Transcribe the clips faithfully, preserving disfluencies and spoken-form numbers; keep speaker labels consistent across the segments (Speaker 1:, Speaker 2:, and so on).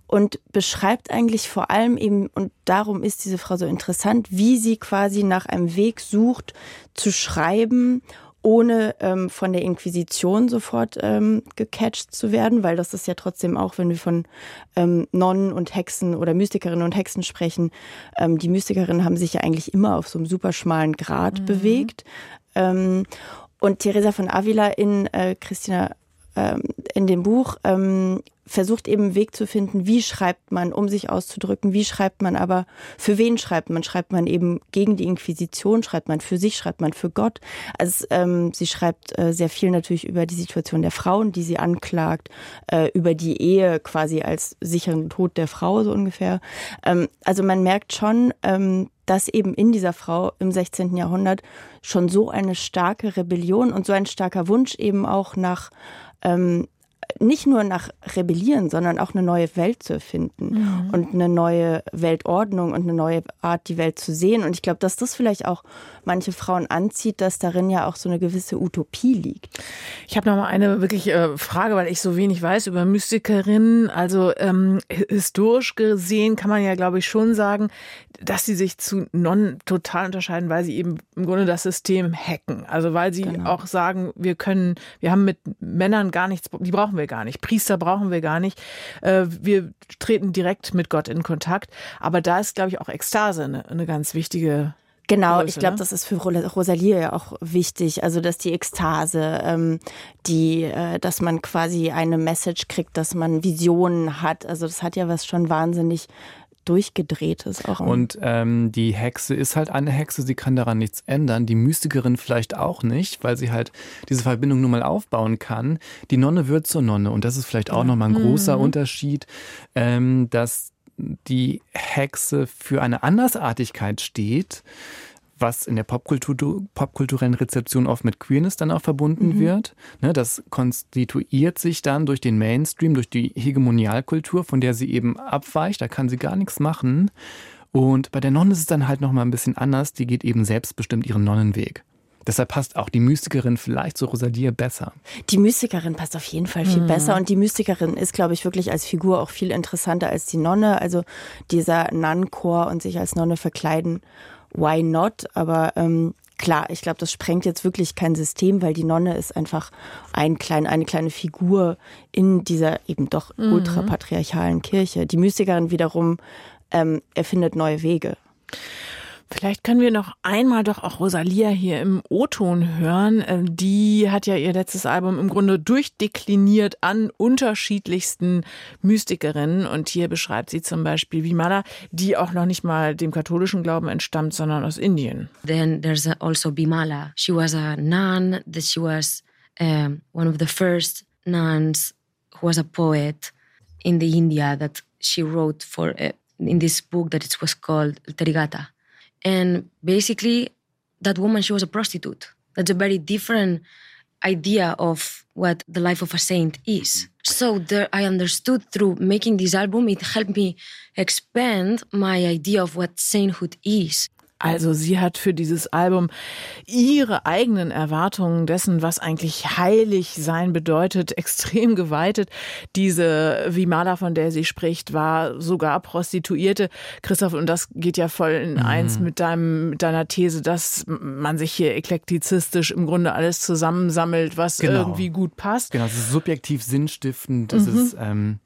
Speaker 1: und beschreibt eigentlich vor allem eben, und darum ist diese Frau so interessant, wie sie quasi nach einem Weg sucht, zu schreiben, ohne ähm, von der Inquisition sofort ähm, gecatcht zu werden, weil das ist ja trotzdem auch, wenn wir von ähm, Nonnen und Hexen oder Mystikerinnen und Hexen sprechen, ähm, die Mystikerinnen haben sich ja eigentlich immer auf so einem super schmalen Grat mhm. bewegt. Ähm, und Teresa von Avila in äh, Christina ähm, in dem Buch ähm, versucht eben einen Weg zu finden, wie schreibt man, um sich auszudrücken, wie schreibt man aber, für wen schreibt man? Schreibt man eben gegen die Inquisition, schreibt man für sich, schreibt man für Gott? Also ähm, sie schreibt äh, sehr viel natürlich über die Situation der Frauen, die sie anklagt, äh, über die Ehe quasi als sicheren Tod der Frau so ungefähr. Ähm, also man merkt schon, ähm, dass eben in dieser Frau im sechzehnten Jahrhundert schon so eine starke Rebellion und so ein starker Wunsch eben auch nach ähm, nicht nur nach Rebellieren, sondern auch eine neue Welt zu erfinden mhm. und eine neue Weltordnung und eine neue Art, die Welt zu sehen. Und ich glaube, dass das vielleicht auch manche Frauen anzieht, dass darin ja auch so eine gewisse Utopie liegt.
Speaker 2: Ich habe noch mal eine wirklich äh, Frage, weil ich so wenig weiß über Mystikerinnen. Also ähm, historisch gesehen kann man ja, glaube ich, schon sagen, dass sie sich zu Nonnen total unterscheiden, weil sie eben im Grunde das System hacken. Also weil sie genau. auch sagen, wir können, wir haben mit Männern gar nichts, die brauchen wir gar nicht. Priester brauchen wir gar nicht. Äh, wir treten direkt mit Gott in Kontakt. Aber da ist, glaube ich, auch Ekstase eine, eine ganz wichtige
Speaker 1: Genau,
Speaker 2: Größe,
Speaker 1: ich glaube,
Speaker 2: ne?
Speaker 1: das ist für Rosalie ja auch wichtig, also dass die Ekstase, ähm, die, äh, dass man quasi eine Message kriegt, dass man Visionen hat, also das hat ja was schon wahnsinnig Durchgedrehtes auch.
Speaker 3: Und ähm, die Hexe ist halt eine Hexe, sie kann daran nichts ändern, die Mystikerin vielleicht auch nicht, weil sie halt diese Verbindung nur mal aufbauen kann. Die Nonne wird zur Nonne und das ist vielleicht auch nochmal ein großer mhm. Unterschied, ähm, dass die Hexe für eine Andersartigkeit steht, was in der Popkultur, popkulturellen Rezeption oft mit Queerness dann auch verbunden mhm. wird. Ne, das konstituiert sich dann durch den Mainstream, durch die Hegemonialkultur, von der sie eben abweicht. Da kann sie gar nichts machen. Und bei der Nonne ist es dann halt nochmal ein bisschen anders. Die geht eben selbstbestimmt ihren Nonnenweg. Deshalb passt auch die Mystikerin vielleicht zu Rosalie besser.
Speaker 1: Die Mystikerin passt auf jeden Fall viel
Speaker 2: mhm.
Speaker 1: besser. Und die Mystikerin ist, glaube ich, wirklich als Figur auch viel interessanter als die Nonne. Also dieser Nonnenchor und sich als Nonne verkleiden, why not? Aber ähm, klar, ich glaube, das sprengt jetzt wirklich kein System, weil die Nonne ist einfach ein klein, eine kleine Figur in dieser eben doch
Speaker 2: mhm.
Speaker 1: ultrapatriarchalen Kirche. Die Mystikerin wiederum ähm, erfindet neue Wege.
Speaker 2: Vielleicht können wir noch einmal doch auch Rosalia hier im O-Ton hören. Die hat ja ihr letztes Album im Grunde durchdekliniert an unterschiedlichsten Mystikerinnen. Und hier beschreibt sie zum Beispiel Vimala, die auch noch nicht mal dem katholischen Glauben entstammt, sondern aus Indien.
Speaker 4: Then there's also Vimala. She was a nun, that she was um, one of the first nuns who was a poet in the India that she wrote for uh, in this book that it was called Terigata. And basically, that woman, she was a prostitute. That's a very different idea of what the life of a saint is. So there, I understood through making this album, it helped me expand my idea of what sainthood is.
Speaker 2: Also sie hat für dieses Album ihre eigenen Erwartungen dessen, was eigentlich heilig sein bedeutet, extrem geweitet. Diese Vimala, von der sie spricht, war sogar Prostituierte. Christoph, und das geht ja voll in eins mhm. mit deinem, mit deiner These, dass man sich hier eklektizistisch im Grunde alles zusammensammelt, was genau. irgendwie gut passt.
Speaker 3: Genau, es ist subjektiv sinnstiftend, es mhm. ist ähm,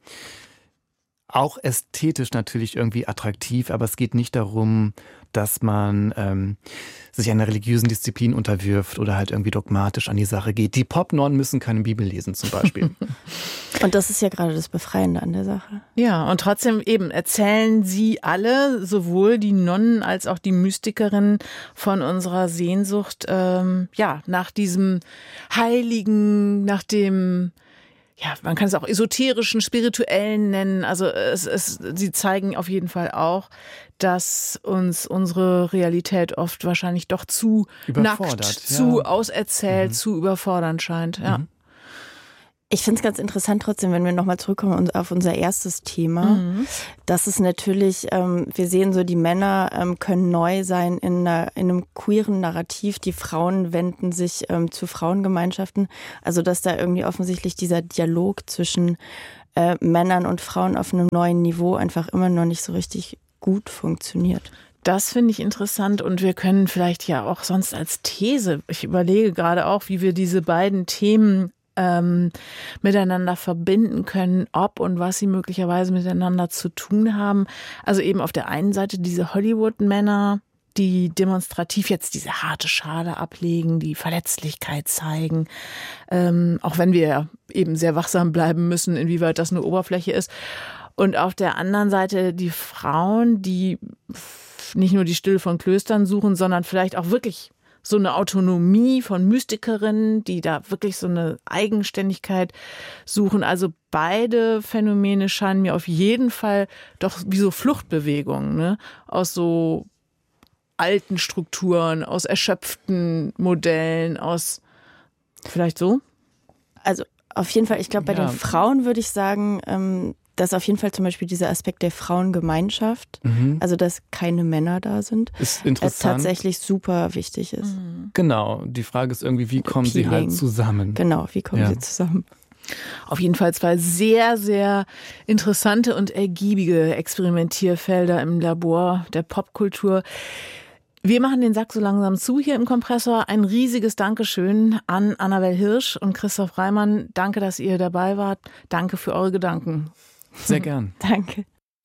Speaker 3: auch ästhetisch natürlich irgendwie attraktiv, aber es geht nicht darum, dass man ähm, sich einer religiösen Disziplin unterwirft oder halt irgendwie dogmatisch an die Sache geht. Die Popnonnen müssen keine Bibel lesen zum Beispiel.
Speaker 1: Und das ist ja gerade das Befreiende an der Sache.
Speaker 2: Ja, und trotzdem eben erzählen sie alle, sowohl die Nonnen als auch die Mystikerinnen, von unserer Sehnsucht ähm, ja nach diesem Heiligen, nach dem, ja, man kann es auch esoterischen, spirituellen nennen. Also es, es, sie zeigen auf jeden Fall auch, dass uns unsere Realität oft wahrscheinlich doch zu nackt, ja. zu auserzählt, mhm. zu überfordernd scheint. Ja.
Speaker 3: Mhm.
Speaker 1: Ich finde es ganz interessant trotzdem, wenn wir nochmal zurückkommen auf unser erstes Thema, mhm. dass es natürlich, ähm, wir sehen so, die Männer ähm, können neu sein in, einer, in einem queeren Narrativ, die Frauen wenden sich ähm, zu Frauengemeinschaften, also dass da irgendwie offensichtlich dieser Dialog zwischen äh, Männern und Frauen auf einem neuen Niveau einfach immer noch nicht so richtig gut funktioniert.
Speaker 2: Das finde ich interessant und wir können vielleicht ja auch sonst als These, ich überlege gerade auch, wie wir diese beiden Themen ähm, miteinander verbinden können, ob und was sie möglicherweise miteinander zu tun haben. Also eben auf der einen Seite diese Hollywood-Männer, die demonstrativ jetzt diese harte Schale ablegen, die Verletzlichkeit zeigen, ähm, auch wenn wir eben sehr wachsam bleiben müssen, inwieweit das eine Oberfläche ist. Und auf der anderen Seite die Frauen, die nicht nur die Stille von Klöstern suchen, sondern vielleicht auch wirklich so eine Autonomie von Mystikerinnen, die da wirklich so eine Eigenständigkeit suchen. Also beide Phänomene scheinen mir auf jeden Fall doch wie so Fluchtbewegungen, ne? Aus so alten Strukturen, aus erschöpften Modellen, aus vielleicht so?
Speaker 1: Also auf jeden Fall, ich glaube, bei
Speaker 3: Ja.
Speaker 1: den Frauen würde ich sagen, ähm, dass auf jeden Fall zum Beispiel dieser Aspekt der Frauengemeinschaft,
Speaker 3: Mhm.
Speaker 1: also dass keine Männer da sind,
Speaker 3: Ist
Speaker 1: äh,
Speaker 3: interessant.
Speaker 1: tatsächlich super wichtig ist.
Speaker 3: Genau. Die Frage ist irgendwie, wie kommen sie
Speaker 1: Appealing.
Speaker 3: halt zusammen?
Speaker 1: Genau, wie kommen
Speaker 3: Ja.
Speaker 1: sie zusammen?
Speaker 2: Auf jeden Fall zwei sehr, sehr interessante und ergiebige Experimentierfelder im Labor der Popkultur. Wir machen den Sack so langsam zu hier im Kompressor. Ein riesiges Dankeschön an Annabel Hirsch und Christoph Reimann. Danke, dass ihr dabei wart. Danke für eure Gedanken.
Speaker 3: Sehr gern.
Speaker 1: Danke.